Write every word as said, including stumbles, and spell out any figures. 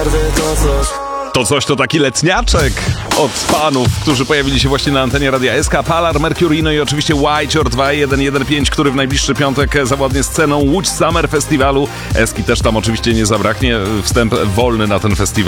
To coś to taki letniaczek od fanów, którzy pojawili się właśnie na antenie Radia S K, Palar, Mercury, no i oczywiście White dwa jeden jeden pięć, który w najbliższy piątek zawładnie sceną Łódź Summer Festiwalu. Eski też tam oczywiście nie zabraknie, wstęp wolny na ten festiwal.